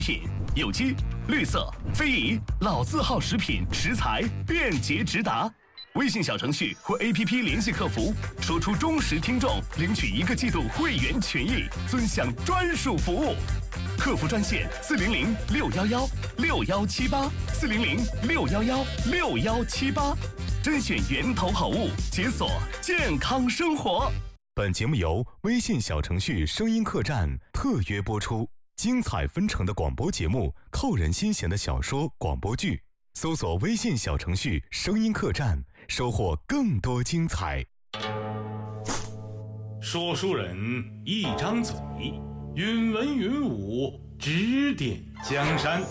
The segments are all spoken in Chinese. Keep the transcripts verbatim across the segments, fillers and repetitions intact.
品、有机、绿色、非遗、老字号食品食材便捷直达。微信小程序或 A P P 联系客服，说出忠实听众，领取一个季度会员权益，尊享专属服务。客服专线四零零六幺幺六幺七八四零零六幺幺六幺七八，甄选源头好物，解锁健康生活。 本节目由微信小程序声音客栈特约播出，精彩纷呈的广播节目，扣人心弦的小说广播剧，搜索微信小程序声音客栈，收获更多精彩。 说书人一张嘴，云文云武，指点江山。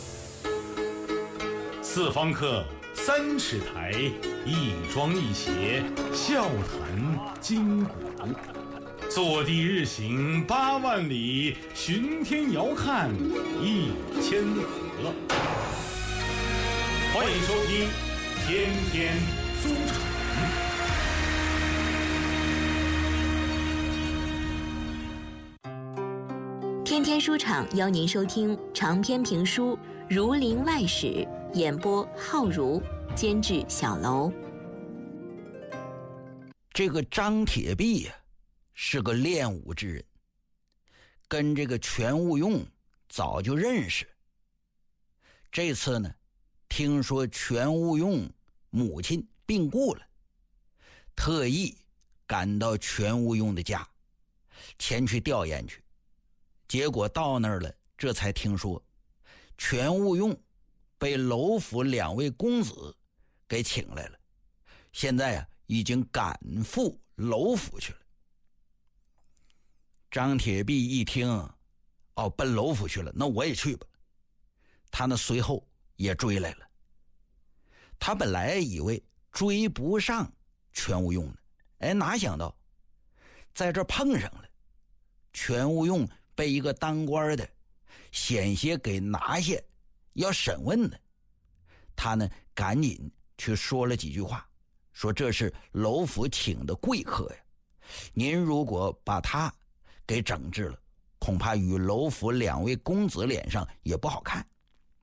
四方客，三尺台，一庄一谐，笑谈今古。坐地日行八万里，巡天遥看一千河。欢迎收听天天书场。 天天书场邀您收听长篇评书《儒林外史》，演播浩如，监制小楼。 这个张铁壁呀、啊，是个练武之人，跟这个全无用早就认识。这次呢，听说全无用母亲病故了，特意赶到全无用的家，前去吊唁去。结果到那儿了，这才听说全无用被楼府两位公子给请来了，现在啊已经赶赴楼府去了。张铁壁一听，哦，奔楼府去了，那我也去吧。他呢随后也追来了。他本来以为追不上全无用呢，哎，哪想到在这碰上了。全无用被一个当官的险些给拿下，要审问呢。他呢赶紧去说了几句话，说这是楼府请的贵客呀，您如果把他给整治了，恐怕与楼府两位公子脸上也不好看。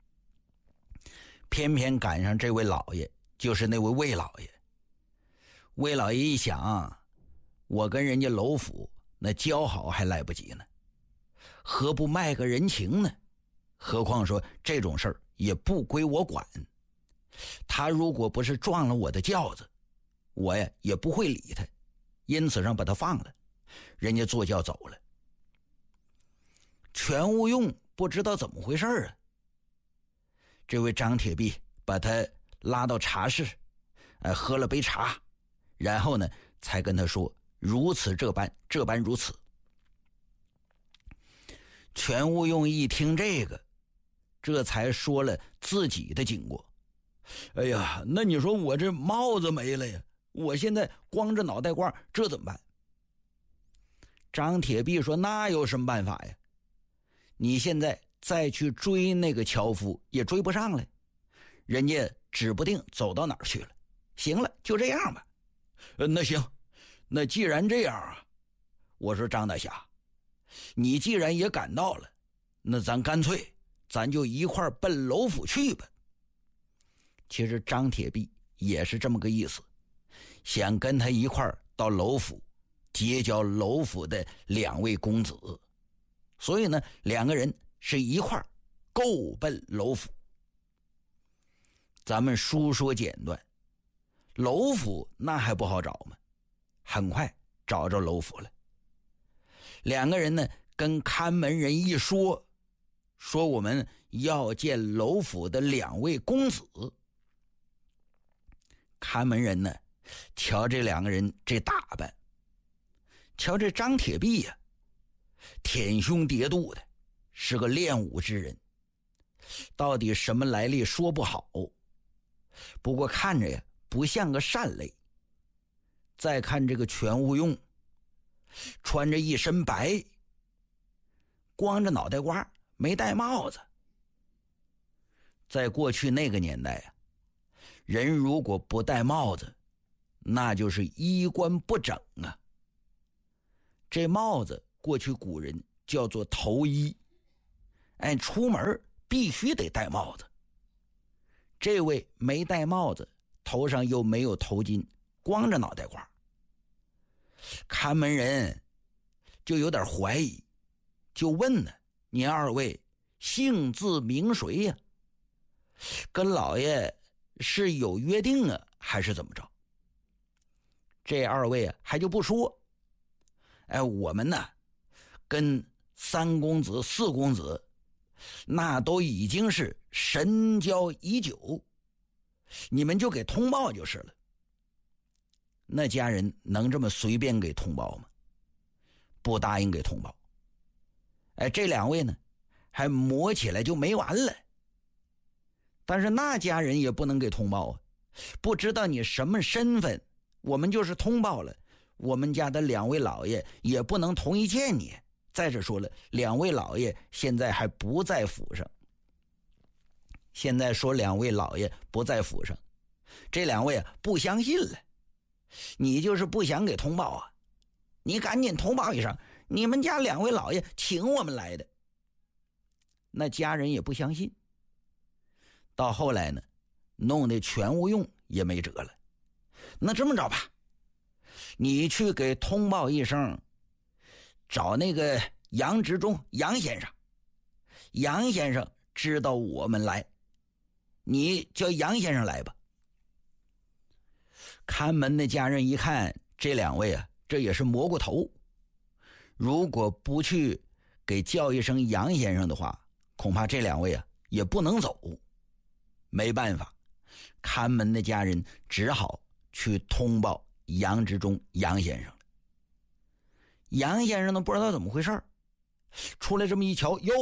偏偏赶上这位老爷，就是那位魏老爷。魏老爷一想，我跟人家楼府那交好还来不及呢，何不卖个人情呢？何况说这种事儿也不归我管，他如果不是撞了我的轿子，我呀也不会理他，因此上把他放了，人家坐轿走了。全无用不知道怎么回事啊，这位张铁壁把他拉到茶室，呃，喝了杯茶，然后呢才跟他说如此这般，这般如此。全无用一听这个，这才说了自己的经过。哎呀，那你说我这帽子没了呀，我现在光着脑袋瓜，这怎么办？张铁壁说，那有什么办法呀？你现在再去追那个樵夫也追不上了，人家指不定走到哪儿去了。行了，就这样吧。呃，那行，那既然这样啊，我说张大侠，你既然也赶到了，那咱干脆咱就一块奔楼府去吧。其实张铁壁也是这么个意思，想跟他一块到楼府结交楼府的两位公子，所以呢两个人是一块够奔楼府。咱们书说简短，楼府那还不好找吗？很快找着楼府了。两个人呢跟看门人一说，说我们要见楼府的两位公子。看门人呢瞧这两个人这打扮，瞧这张铁壁呀、啊，舔胸叠肚的，是个练武之人，到底什么来历说不好，不过看着呀不像个善类。再看这个全无用，穿着一身白，光着脑袋瓜，没戴帽子。在过去那个年代啊，人如果不戴帽子，那就是衣冠不整啊。这帽子过去古人叫做头衣， 哎，出门必须得戴帽子。这位没戴帽子，头上又没有头巾，光着脑袋瓜。看门人就有点怀疑，就问呢：你二位姓字名谁呀？跟老爷是有约定啊，还是怎么着？这二位啊还就不说。哎，我们呢跟三公子四公子那都已经是深交已久，你们就给通报就是了。那家人能这么随便给通报吗？不答应给通报。哎，这两位呢还磨起来就没完了。但是那家人也不能给通报啊，不知道你什么身份，我们就是通报了，我们家的两位老爷也不能同意见你。再者说了，两位老爷现在还不在府上。现在说两位老爷不在府上，这两位啊不相信了。你就是不想给通报啊？你赶紧通报一声，你们家两位老爷请我们来的。那家人也不相信。到后来呢，弄得全无用也没辙了。那这么着吧，你去给通报一声，找那个杨执中杨先生，杨先生知道我们来，你叫杨先生来吧。看门的家人一看这两位啊，这也是蘑菇头，如果不去给叫一声杨先生的话，恐怕这两位啊也不能走。没办法，看门的家人只好去通报杨执中杨先生了。杨先生呢不知道怎么回事，出来这么一瞧，哟，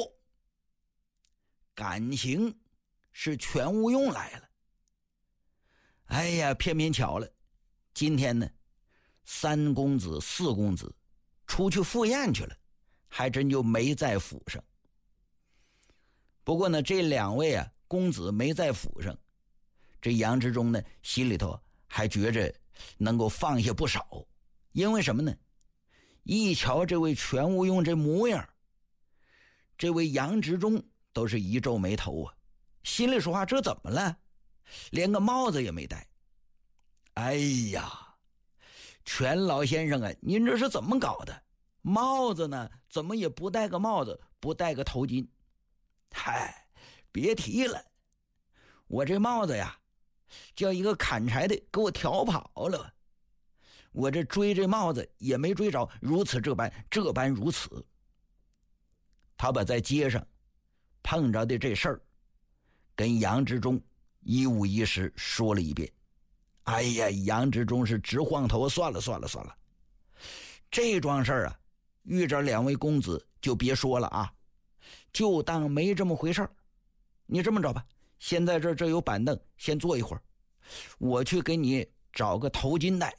感情是全无用来了。哎呀，偏偏巧了，今天呢三公子四公子出去赴宴去了，还真就没在府上。不过呢这两位啊公子没在府上，这杨执中呢心里头还觉着能够放下不少。因为什么呢？一瞧这位全无用这模样，这位杨执中都是一皱眉头啊，心里说话，这怎么了？连个帽子也没戴。哎呀，全老先生啊，您这是怎么搞的？帽子呢怎么也不戴个帽子，不戴个头巾？嗨，别提了，我这帽子呀叫一个砍柴的给我挑跑了，我这追这帽子也没追着，如此这般，这般如此。他把在街上碰着的这事儿跟杨执中一五一十说了一遍。哎呀，杨执中是直晃头，算了算了算了，这桩事儿啊遇着两位公子就别说了啊，就当没这么回事儿。你这么着吧，现在这这有板凳，先坐一会儿，我去给你找个头巾戴。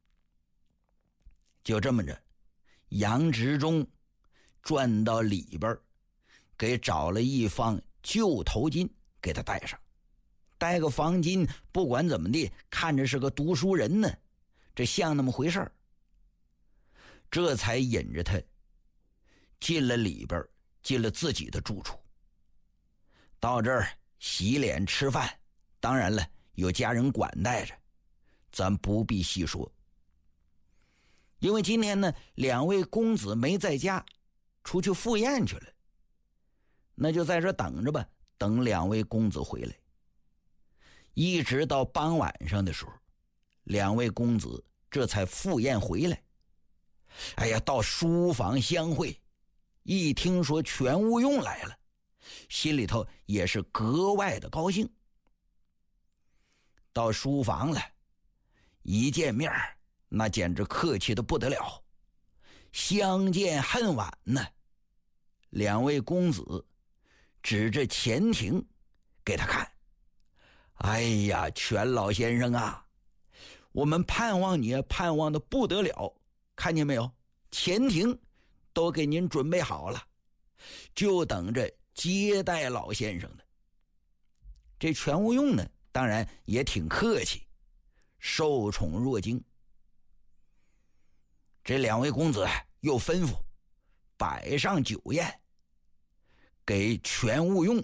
就这么着，杨执中转到里边给找了一方旧头巾给他戴上，戴个方巾，不管怎么地看着是个读书人呢，这像那么回事儿。这才引着他进了里边，进了自己的住处。到这儿洗脸吃饭，当然了有家人管待着，咱不必细说。因为今天呢两位公子没在家，出去赴宴去了，那就在这等着吧，等两位公子回来。一直到傍晚上的时候，两位公子这才赴宴回来。哎呀，到书房相会，一听说全无用来了，心里头也是格外的高兴。到书房了，一见面那简直客气的不得了，相见恨晚呢。两位公子指着前庭给他看，哎呀，全老先生啊，我们盼望你盼望的不得了，看见没有，前庭都给您准备好了，就等着接待老先生的。这全无用呢当然也挺客气，受宠若惊。这两位公子又吩咐摆上酒宴， 给全勿用